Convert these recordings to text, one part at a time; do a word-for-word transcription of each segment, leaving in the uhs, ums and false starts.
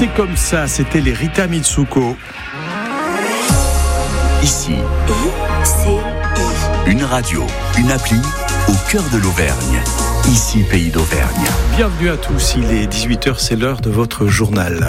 C'est comme ça, c'était les Rita Mitsuko. Ici, une radio, une appli au cœur de l'Auvergne. Ici, Pays d'Auvergne. Bienvenue à tous, il est dix-huit heures, c'est l'heure de votre journal.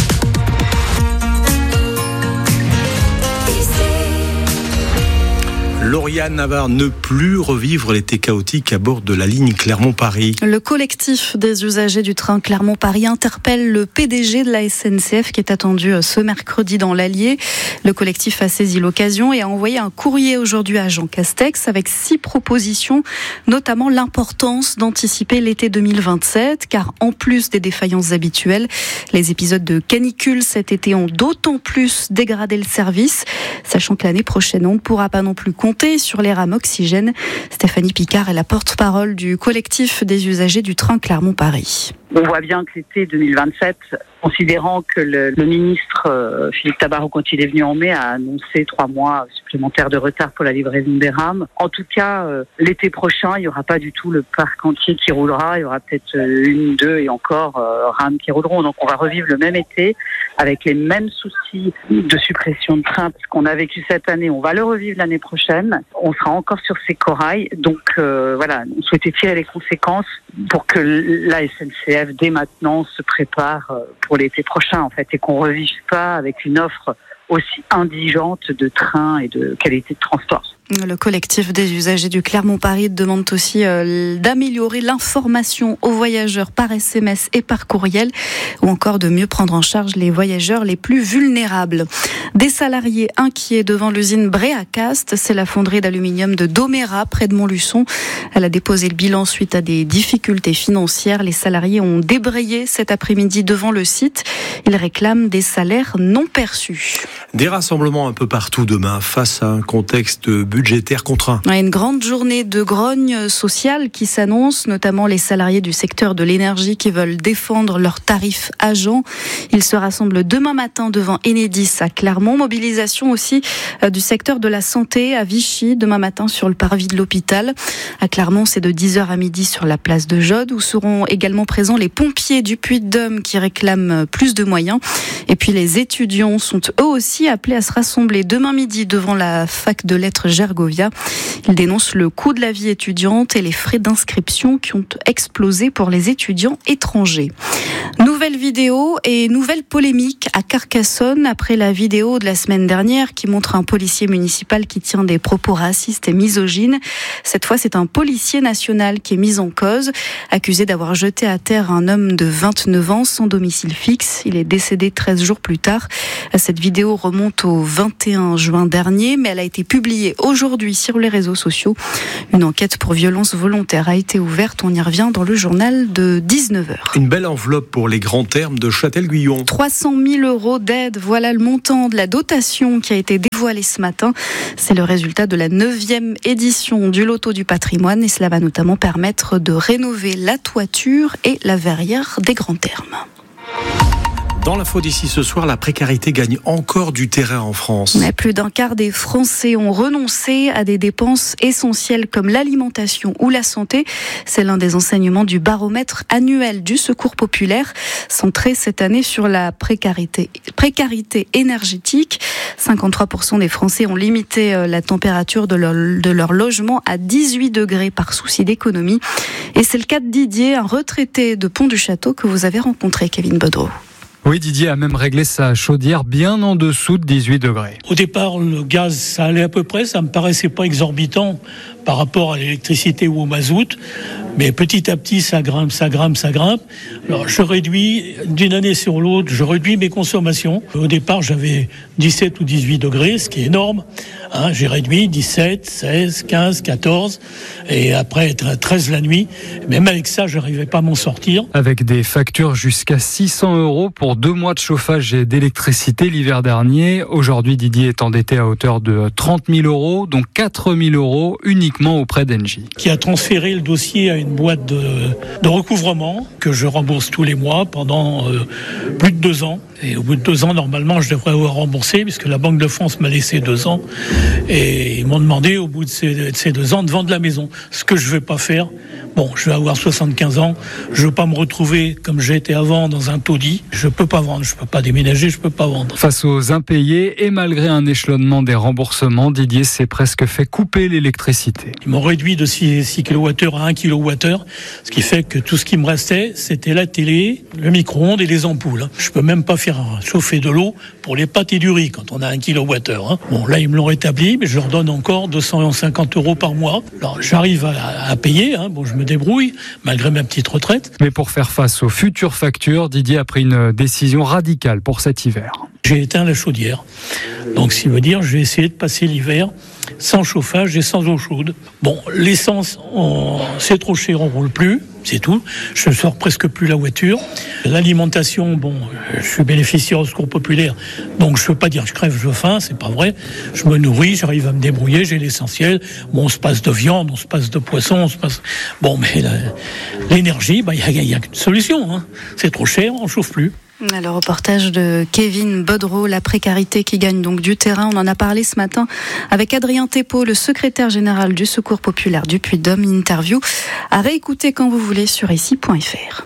Lauriane Navarre, ne plus revivre l'été chaotique à bord de la ligne Clermont-Paris. Le collectif des usagers du train Clermont-Paris interpelle le P D G de la S N C F qui est attendu ce mercredi dans l'Allier. Le collectif a saisi l'occasion et a envoyé un courrier aujourd'hui à Jean Castex avec six propositions, notamment l'importance d'anticiper l'été deux mille vingt-sept, car en plus des défaillances habituelles, les épisodes de canicule cet été ont d'autant plus dégradé le service, sachant que l'année prochaine, on ne pourra pas non plus compter sur les rames oxygène. Stéphanie Picard est la porte-parole du collectif des usagers du train Clermont-Paris. On voit bien que l'été deux mille vingt-sept, considérant que le, le ministre euh, Philippe Tabarot, quand il est venu en mai, a annoncé trois mois supplémentaires de retard pour la livraison des rames. En tout cas, euh, l'été prochain, il n'y aura pas du tout le parc entier qui roulera. Il y aura peut-être euh, une, deux et encore euh, rames qui rouleront. Donc on va revivre le même été avec les mêmes soucis de suppression de trains, parce qu'on a vécu cette année. On va le revivre l'année prochaine. On sera encore sur ces corails. Donc euh, voilà, on souhaitait tirer les conséquences pour que la S N C F dès maintenant se prépare pour l'été prochain en fait, et qu'on ne revive pas avec une offre aussi indigente de trains et de qualité de transport. Le collectif des usagers du Clermont-Paris demande aussi euh, d'améliorer l'information aux voyageurs par S M S et par courriel, ou encore de mieux prendre en charge les voyageurs les plus vulnérables. Des salariés inquiets devant l'usine Bréacast, c'est la fonderie d'aluminium de Domérat, près de Montluçon. Elle a déposé le bilan suite à des difficultés financières. Les salariés ont débrayé cet après-midi devant le site. Ils réclament des salaires non perçus. Des rassemblements un peu partout demain face à un contexte budgétaire contraint. Une grande journée de grogne sociale qui s'annonce, notamment les salariés du secteur de l'énergie qui veulent défendre leurs tarifs agents. Ils se rassemblent demain matin devant Enedis à Clermont. Mobilisation aussi du secteur de la santé à Vichy, demain matin sur le parvis de l'hôpital. À Clermont, c'est de dix heures à midi sur la place de Jode, où seront également présents les pompiers du Puy-de-Dôme qui réclament plus de moyens. Et puis les étudiants sont eux aussi appelés à se rassembler demain midi devant la fac de lettres Gergovia. Ils dénoncent le coût de la vie étudiante et les frais d'inscription qui ont explosé pour les étudiants étrangers. Nouvelle vidéo et nouvelle polémique à Carcassonne après la vidéo de la semaine dernière qui montre un policier municipal qui tient des propos racistes et misogynes. Cette fois, c'est un policier national qui est mis en cause, accusé d'avoir jeté à terre un homme de vingt-neuf ans sans domicile fixe. Il est décédé treize jours plus tard. Cette vidéo remonte au vingt et un juin dernier, mais elle a été publiée aujourd'hui sur les réseaux sociaux. Une enquête pour violence volontaire a été ouverte. On y revient dans le journal de dix-neuf heures. Une belle enveloppe pour les grands termes de Châtel-Guyon. trois cent mille euros d'aide, voilà le montant de la dotation qui a été dévoilée ce matin. C'est le résultat de la neuvième édition du Loto du patrimoine et cela va notamment permettre de rénover la toiture et la verrière des grands termes. Dans l'info d'ici ce soir, la précarité gagne encore du terrain en France. Mais plus d'un quart des Français ont renoncé à des dépenses essentielles comme l'alimentation ou la santé. C'est l'un des enseignements du baromètre annuel du Secours populaire, centré cette année sur la précarité, précarité énergétique. cinquante-trois pour cent des Français ont limité la température de leur, de leur logement à dix-huit degrés par souci d'économie. Et c'est le cas de Didier, un retraité de Pont-du-Château que vous avez rencontré, Kevin Bodreau. Oui, Didier a même réglé sa chaudière bien en dessous de dix-huit degrés. Au départ, le gaz, ça allait à peu près, ça me paraissait pas exorbitant par rapport à l'électricité ou au mazout. Mais petit à petit, ça grimpe, ça grimpe, ça grimpe. Alors, je réduis, d'une année sur l'autre, je réduis mes consommations. Au départ, j'avais dix-sept ou dix-huit degrés, ce qui est énorme. Hein, j'ai réduit dix-sept, seize, quinze, quatorze, et après treize la nuit. Même avec ça, je n'arrivais pas à m'en sortir. Avec des factures jusqu'à six cents euros pour deux mois de chauffage et d'électricité l'hiver dernier. Aujourd'hui, Didier est endetté à hauteur de trente mille euros, dont quatre mille euros uniquement auprès d'Engie. Qui a transféré le dossier à une boîte de, de recouvrement que je rembourse tous les mois pendant euh, plus de deux ans. Et au bout de deux ans, normalement, je devrais avoir remboursé puisque la Banque de France m'a laissé deux ans. Et ils m'ont demandé, au bout de ces, de ces deux ans, de vendre la maison. Ce que je ne vais pas faire Bon, je vais avoir soixante-quinze ans, je veux pas me retrouver comme j'étais avant dans un taudis. Je peux pas vendre, je peux pas déménager, je peux pas vendre. Face aux impayés et malgré un échelonnement des remboursements, Didier s'est presque fait couper l'électricité. Ils m'ont réduit de six kilowattheures à un kilowattheure, ce qui fait que tout ce qui me restait, c'était la télé, le micro-ondes et les ampoules. Je peux même pas faire chauffer de l'eau pour les pâtes et du riz quand on a un kilowattheure. Hein. Bon, là, ils me l'ont rétabli, mais je leur donne encore deux cent cinquante euros par mois. Alors, j'arrive à, à payer, hein. Bon, je me débrouille, malgré ma petite retraite. Mais pour faire face aux futures factures, Didier a pris une décision radicale pour cet hiver. J'ai éteint la chaudière. Donc, ce qui veut dire, je vais essayer de passer l'hiver sans chauffage et sans eau chaude. Bon, l'essence, on... c'est trop cher, on roule plus, c'est tout. Je ne sors presque plus la voiture. L'alimentation, bon, je suis bénéficiaire au secours populaire, donc je ne veux pas dire que je crève de faim, c'est pas vrai. Je me nourris, j'arrive à me débrouiller, j'ai l'essentiel. Bon, on se passe de viande, on se passe de poisson, on se passe... Bon, mais la... l'énergie, bah, il n'y a, a qu'une solution. Hein. C'est trop cher, on ne chauffe plus. Le reportage de Kevin Bodreau, la précarité qui gagne donc du terrain. On en a parlé ce matin avec Adrien Thépeau, le secrétaire général du Secours populaire du Puy-de-Dôme. Une interview à réécouter quand vous voulez sur ici point f r.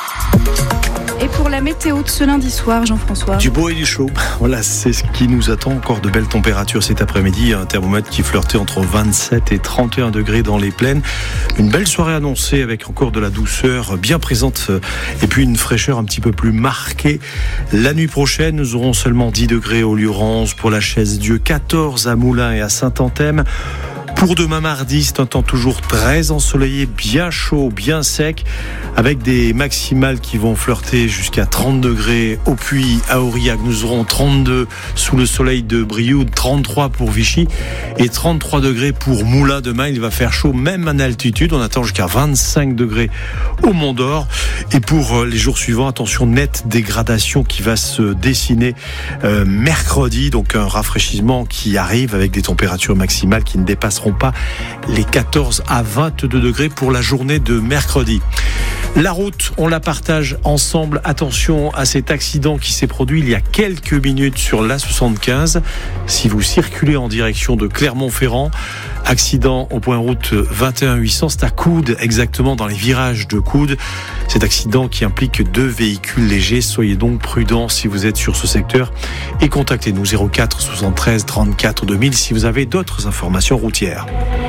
Et pour la météo de ce lundi soir, Jean-François. Du beau et du chaud. Voilà, c'est ce qui nous attend. Encore de belles températures cet après-midi. Un thermomètre qui flirtait entre vingt-sept et trente et un degrés dans les plaines. Une belle soirée annoncée avec encore de la douceur bien présente et puis une fraîcheur un petit peu plus marquée. La nuit prochaine, nous aurons seulement dix degrés au Lurance, pour la Chaise-Dieu, quatorze à Moulins et à Saint-Anthème. Pour demain mardi, c'est un temps toujours très ensoleillé, bien chaud, bien sec, avec des maximales qui vont flirter jusqu'à trente degrés au Puy, à Aurillac. Nous aurons trente-deux sous le soleil de Brioude, trente-trois pour Vichy et trente-trois degrés pour Moulins. Demain, il va faire chaud même en altitude. On attend jusqu'à vingt-cinq degrés au Mont d'Or. Et pour les jours suivants, attention, nette dégradation qui va se dessiner euh, mercredi. Donc un rafraîchissement qui arrive avec des températures maximales qui ne dépasseront pas les quatorze à vingt-deux degrés pour la journée de mercredi. La route, on la partage ensemble. Attention à cet accident qui s'est produit il y a quelques minutes sur l'A soixante-quinze. Si vous circulez en direction de Clermont-Ferrand, accident au point route vingt et un huit cents, c'est à Coude, exactement dans les virages de Coude. Cet accident qui implique deux véhicules légers. Soyez donc prudents si vous êtes sur ce secteur et contactez-nous zéro quatre soixante-treize trente-quatre deux mille si vous avez d'autres informations routières.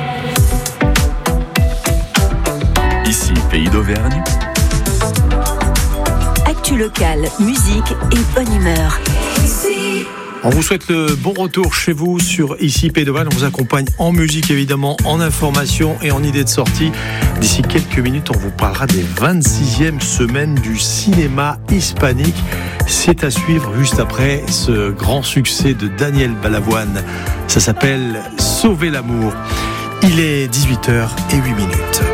Ici, Pays d'Auvergne. Actu locale, musique et bonne humeur. On vous souhaite le bon retour chez vous sur Ici Pays d'Auvergne. On vous accompagne en musique évidemment, en information et en idées de sortie. D'ici quelques minutes, on vous parlera des vingt-sixièmes semaines du cinéma hispanique. C'est à suivre juste après ce grand succès de Daniel Balavoine. Ça s'appelle Sauver l'amour. Il est dix-huit heures zéro huit minutes.